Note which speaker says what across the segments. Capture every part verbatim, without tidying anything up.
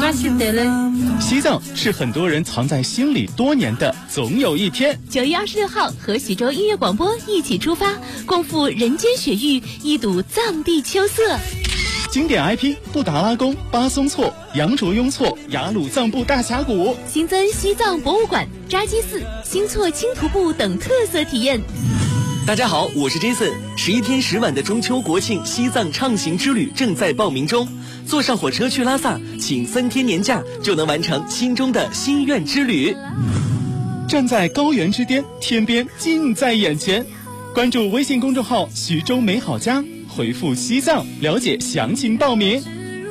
Speaker 1: 巴西得了。
Speaker 2: 西藏是很多人藏在心里多年的总有一天。
Speaker 3: 九月二十六号，和徐州音乐广播一起出发，共赴人间雪域，一睹藏地秋色。
Speaker 2: 经典 I P 布达拉宫、巴松措、羊卓雍措、雅鲁藏布大峡谷，
Speaker 3: 新增西藏博物馆、扎基寺、新措青徒步等特色体验。
Speaker 4: 大家好，我是 Jason。十一天十晚的中秋国庆西藏畅行之旅正在报名中，坐上火车去拉萨，请三天年假就能完成心中的心愿之旅。
Speaker 2: 站在高原之巅，天边近在眼前。关注微信公众号徐州美好家，回复西藏了解详情报名。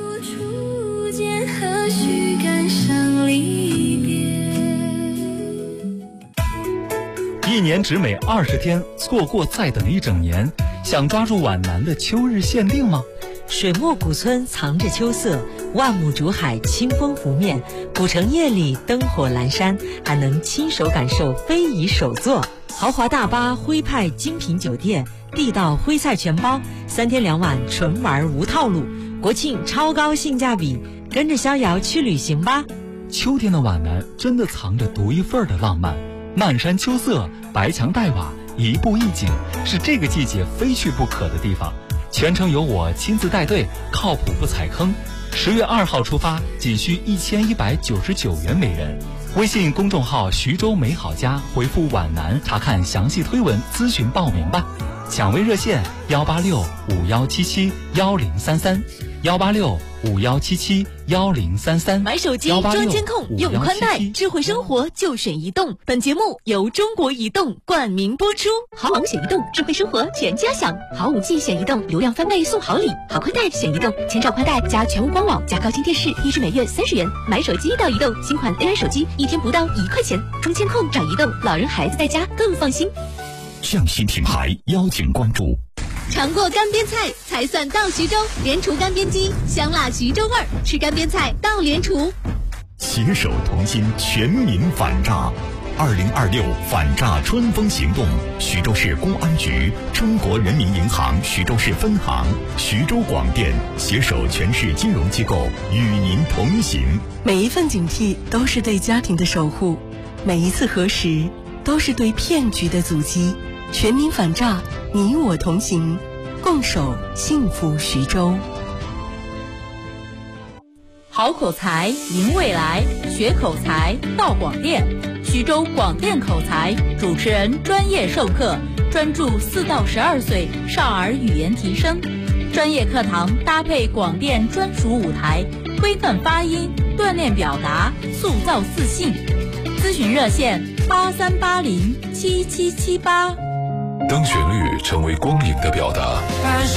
Speaker 5: 一年只美二十天，错过再等一整年。想抓住皖南的秋日限定吗？
Speaker 6: 水墨古村藏着秋色，万亩竹海清风拂面，古城夜里灯火阑珊，还能亲手感受非遗手作。豪华大巴徽派精品酒店，地道徽菜全包，三天两晚纯玩无套路，国庆超高性价比，跟着逍遥去旅行吧。
Speaker 5: 秋天的皖南真的藏着独一份的浪漫，漫山秋色，白墙黛瓦，一步一景，是这个季节非去不可的地方。全程由我亲自带队，靠谱不踩坑。十月二号出发，仅需一千一百九十九元每人。微信公众号徐州美好家回复皖南查看详细推文，咨询报名吧。抢位热线幺八六五幺七七幺零三三幺八六五幺七七幺零三三。
Speaker 3: 买手机装监控，用宽带，智慧生活就选移动。本节目由中国移动冠名播出。好网选移动，智慧生活全家享。好五 G 选移动，流量翻倍送好礼。好宽带选移动，千兆宽带加全屋官网加高清电视，一支每月三十元。买手机到移动，新款 A I 手机一天不到一块钱。装监控找移动，老人孩子在家更放心。
Speaker 7: 匠心品牌邀请关注。
Speaker 3: 尝过干煸菜才算到徐州，联厨干煸鸡，香辣徐州味儿，吃干煸菜到联厨。
Speaker 7: 携手同心，全民反诈。二零二六反诈春风行动，徐州市公安局、中国人民银行徐州市分行、徐州广电携手全市金融机构与您同行。
Speaker 8: 每一份警惕都是对家庭的守护，每一次核实都是对骗局的阻击。全民反诈，你我同行，共守幸福徐州。
Speaker 9: 好口才，赢未来，学口才到广电。徐州广电口才主持人专业授课，专注四到十二岁少儿语言提升。专业课堂搭配广电专属舞台，规范发音，锻炼表达，塑造自信。咨询热线八三八零七七七八。
Speaker 10: 当旋律成为光影的表达，